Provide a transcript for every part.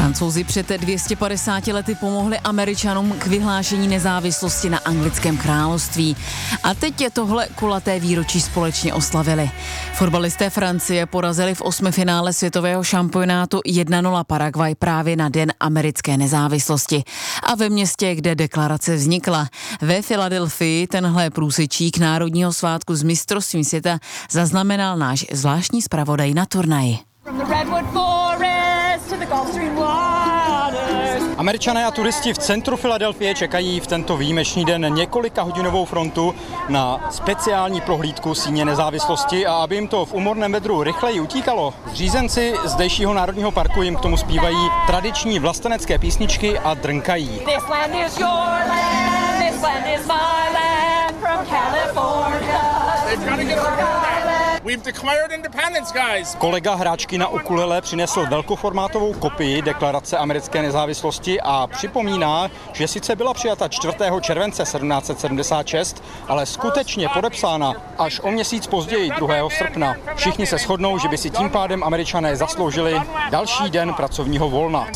Francouzi před 250 lety pomohli Američanům k vyhlášení nezávislosti na Anglickém království. A teď je tohle kulaté výročí společně oslavili. Fotbalisté Francie porazili v osmifinále světového šampionátu 1-0 Paraguay právě na den americké nezávislosti. A ve městě, kde deklarace vznikla, ve Filadelfii, tenhle průsečík národního svátku z mistrovství světa zaznamenal náš zvláštní zpravodaj na turnaji. Američané a turisti v centru Filadelfie čekají v tento výjimečný den několikahodinovou frontu na speciální prohlídku síně nezávislosti, a aby jim to v úmorném vedru rychleji utíkalo, zřízenci zdejšího národního parku jim k tomu zpívají tradiční vlastenecké písničky a drnkají. This land is your land, this land is my land, from California. We've declared independence, guys. Kolega hráčky na ukulele přinesl velkoformátovou kopii deklarace americké nezávislosti a připomíná, že sice byla přijata 4. července 1776, ale skutečně podepsána až o měsíc později, 2. srpna. Všichni se shodnou, že by si tím pádem Američané zasloužili další den pracovního volna.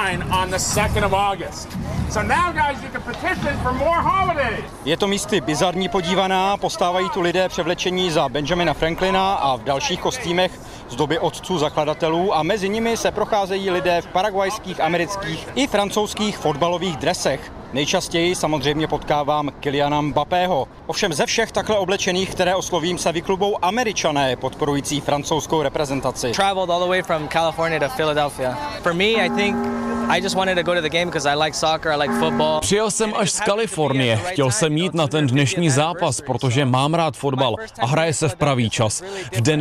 Je to místy bizarní podívaná, postávají tu lidé převlečení za Benjamina Franklina a v dalších kostýmech z doby otců zakladatelů, a mezi nimi se procházejí lidé v paraguajských, amerických i francouzských fotbalových dresech. Nejčastěji samozřejmě potkávám Kyliana Mbappého. Ovšem ze všech takhle oblečených, které oslovím, se vyklubou Američané podporující francouzskou reprezentaci. Traveled all the way from California to Philadelphia. For me, I think I just wanted to go to the game because I like soccer, I like football. Přijel jsem až z Kalifornie. Chtěl jsem jít na ten dnešní zápas, protože mám rád fotbal a hraje se v pravý čas. V den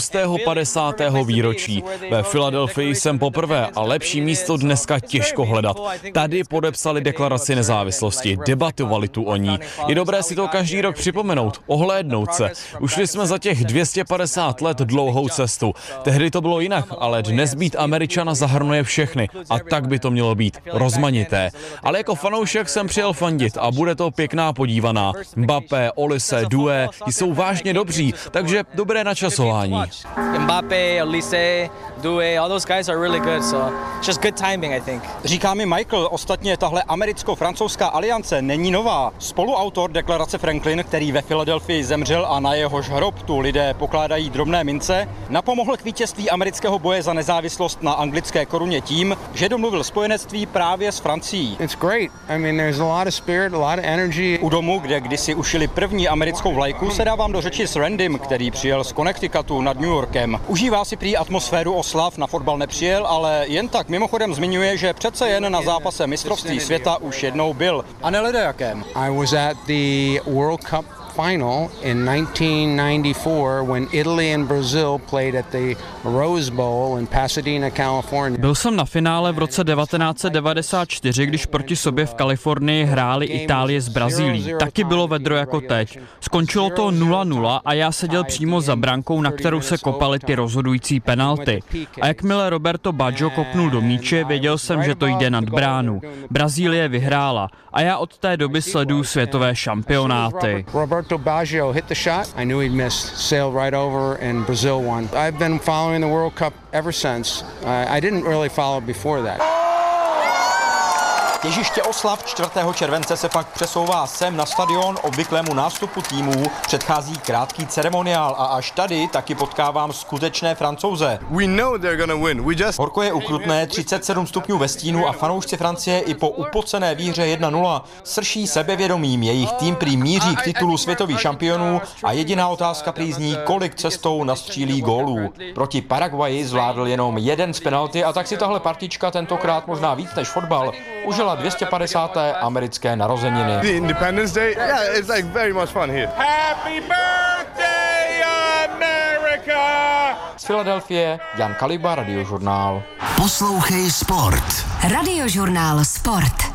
250. výročí. Ve Filadelfii jsem poprvé a lepší místo dneska těžko hledat. Tady podepsali deklaraci nezávislosti, debatovali tu o ní. Je dobré si to každý rok připomenout, ohlédnout se. Ušli jsme za těch 250 let dlouhou cestu. Tehdy to bylo jinak, ale dnes být Američana zahrnuje všechny a tak by to mělo být, rozmanité. Ale jako fanoušek jsem přijel fandit a bude to pěkná podívaná. Mbappé, Olise, Doué jsou vážně dobří, takže dobré načasování. Mbappé, Olise, Doué, all those guys are really good, so just good timing, I think. Říká mi Michael, ostatně tahle americko-francouzská aliance není nová. Spoluautor deklarace Franklin, který ve Filadelfii zemřel a na jehož hrob tu lidé pokládají drobné mince, napomohl k vítězství amerického boje za nezávislost na anglické koruně tím, že domluvil spojenectví právě s Francií. It's great. I mean, there's a lot of spirit, a lot of energy. U domu, kde kdysi ušili první americkou vlajku, se dávám do řeči s Randym, který přijel z Connecticutu nad New Yorkem. Užívá si prý atmosféru oslav, na fotbal nepřijel, ale jen tak mimochodem zmiňuje, že přece jen na zápase mistrovství světa už jednou byl. A neledajakém. I was at the World Cup final in 1994 when Italy and Brazil played at the Rose Bowl in Pasadena, California. Byl jsem na finále v roce 1994, když proti sobě v Kalifornii hráli Itálie s Brazílií. Taky bylo vedro jako teď. Skončilo to 0-0 a já seděl přímo za brankou, na kterou se kopaly ty rozhodující penalty. A jakmile Roberto Baggio kopnul do míče, věděl jsem, že to jde nad bránu. Brazílie vyhrála a já od té doby sleduju světové šampionáty. Roberto Baggio hit the shot. I knew he'd miss, sailed right over, and Brazil won. I've been following the World Cup ever since. I didn't really follow before that. Těžiště oslav 4. července se pak přesouvá sem na stadion. Obvyklému nástupu týmů předchází krátký ceremoniál a až tady taky potkávám skutečné Francouze. Horko je ukrutné, 37 stupňů ve stínu a fanoušci Francie i po upocené výhře 1-0 srší sebevědomím. Jejich tým prý míří k titulu světových šampionů a jediná otázka prý zní, kolik cestou nastřílí gólů. Proti Paraguayi zvládl jenom jeden z penalty a tak si tahle partička tentokrát možná víc než fotbal užila 250. americké narozeniny. The Independence Day, yeah, it's like very much fun here. Happy birthday, America! Z Filadelfie, Jan Kaliba, Radiožurnál. Poslouchej Sport. Radiožurnál Sport.